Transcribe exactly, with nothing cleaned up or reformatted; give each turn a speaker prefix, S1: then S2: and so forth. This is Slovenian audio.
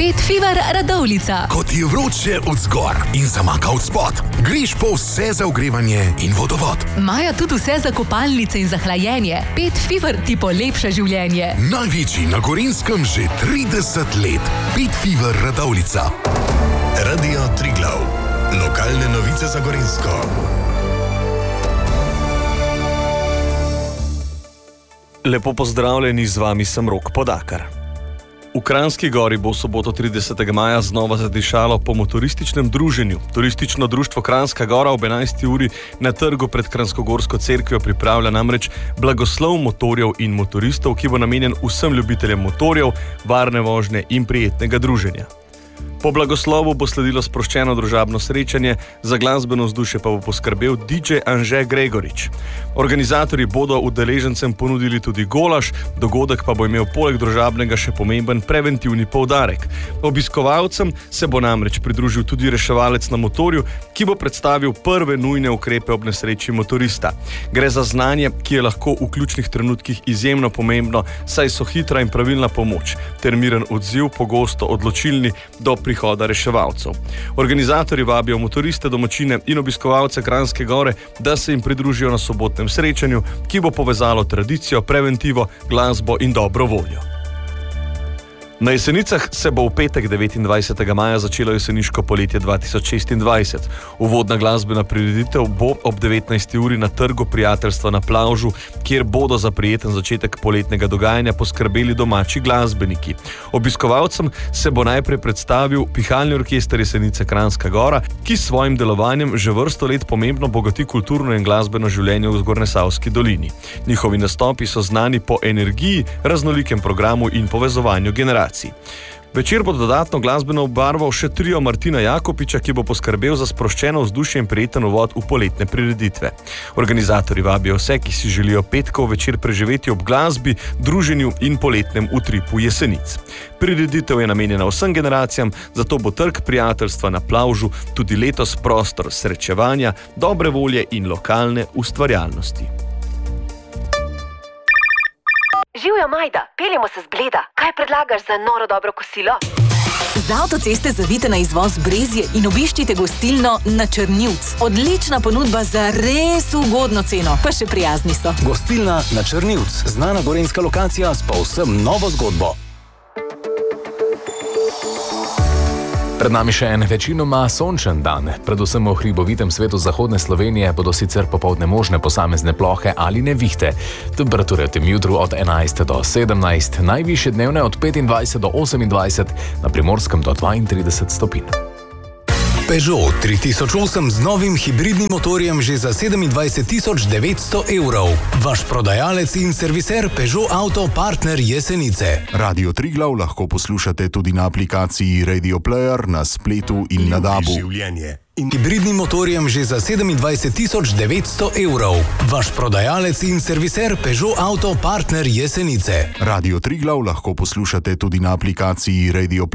S1: Pet Fever Radovljica.
S2: Ko ti je vroče od zgor in zamaka od spod, greš po vse za ogrevanje in vodovod.
S1: Imajo tudi vse za kopalnice in za hlajenje. Pet Fever ti polepša življenje.
S2: Največji na Gorenjskem že trideset let. Pet Fever Radovljica.
S3: Radio Triglav. Lokalne novice za Gorenjsko.
S4: Lepo pozdravljeni, z vami sem Rok Podakar. V Kranjski Gori bo v soboto tridesetega maja znova zadišalo po motorističnem druženju. Turistično društvo Kranjska Gora ob enajsti uri na trgu pred Kranjskogorsko cerkvijo pripravlja namreč blagoslov motorjev in motoristov, ki bo namenjen vsem ljubiteljem motorjev, varne vožnje in prijetnega druženja. Po blagoslovu bo sledilo sproščeno družabno srečanje, za glasbeno vzdušje pa bo poskrbel D J Anže Gregorič. Organizatorji bodo udeležencem ponudili tudi golaž, dogodek pa bo imel poleg družabnega še pomemben preventivni poudarek. Obiskovalcem se bo namreč pridružil tudi reševalec na motorju, ki bo predstavil prve nujne ukrepe ob nesreči motorista. Gre za znanje, ki je lahko v ključnih trenutkih izjemno pomembno, saj so hitra in pravilna pomoč ter miren odziv pogosto odločilni do prihoda reševalcev. Organizatorji vabijo motoriste, domačine in obiskovalce Kranjske Gore, da se jim pridružijo na sobotnem srečanju, ki bo povezalo tradicijo, preventivo, glasbo in dobro voljo. Na Jesenicah se bo v petek devetindvajsetega maja začelo jeseniško poletje dva tisoč šestindvajset. Uvodna glasbena prireditev bo ob devetnajsti uri na trgu prijateljstva na Plavžu, kjer bodo za prijeten začetek poletnega dogajanja poskrbeli domači glasbeniki. Obiskovalcem se bo najprej predstavil pihalni orkester Jesenice Kranjska Gora, ki s svojim delovanjem že vrsto let pomembno bogati kulturno in glasbeno življenje v Zgornjesavski dolini. Njihovi nastopi so znani po energiji, raznolikem programu in povezovanju generacij. Večer bo dodatno glasbeno obarval še trio Martina Jakopiča, ki bo poskrbel za sproščeno vzdušje in prijeten uvod v poletne prireditve. Organizatorji vabijo vse, ki si želijo petkov večer preživeti ob glasbi, druženju in poletnem utripu Jesenic. Prireditev je namenjena vsem generacijam, zato bo trg prijateljstva na Plavžu tudi letos prostor srečevanja, dobre volje in lokalne ustvarjalnosti.
S5: Živjo, Majda, peljemo se z Bleda. Kaj predlagaš za noro dobro kosilo?
S6: Z avtoceste zavite na izvoz Brezje in obiščite gostilno Na Črnivc. Odlična ponudba za res ugodno ceno, pa še prijazni so.
S7: Gostilna Na Črnivc, znana gorenjska lokacija s povsem novo zgodbo. Pred nami še en večinoma sončen dan. Predvsem v hribovitem svetu zahodne Slovenije bodo sicer popoldne možne posamezne plohe ali nevihte. Temperature v tem jutru od enajst do sedemnajst, najvišje dnevne od petindvajset do osemindvajset, na Primorskem do dvaintrideset stopinj.
S3: Peugeot tri tisoč osem z novim hibridnim motorjem že za sedemindvajset tisoč devetsto evrov. Vaš prodajalec in serviser Peugeot Auto Partner Jesenice.
S8: Radio Triglav lahko poslušate tudi na aplikaciji Radio Player, na spletu in na dabu.
S3: In hibridnim motorjem že za sedemindvajset tisoč devetsto evrov. Vaš prodajalec in serviser Peugeot Auto Partner Jesenice.
S8: Radio Triglav lahko poslušate tudi na aplikaciji Radio Player.